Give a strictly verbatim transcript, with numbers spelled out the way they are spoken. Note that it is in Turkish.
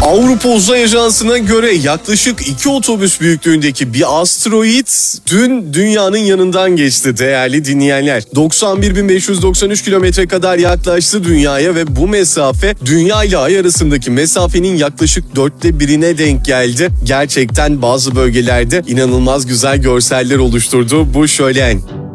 Avrupa Uzay Ajansı'na göre yaklaşık iki otobüs büyüklüğündeki bir asteroid dün dünyanın yanından geçti değerli dinleyenler. doksan bir bin beş yüz doksan üç kilometre kadar yaklaştı dünyaya ve bu mesafe dünya ile ay arasındaki mesafenin yaklaşık dörtte birine denk geldi. Gerçekten bazı bölgelerde inanılmaz güzel görseller oluşturdu bu şölen.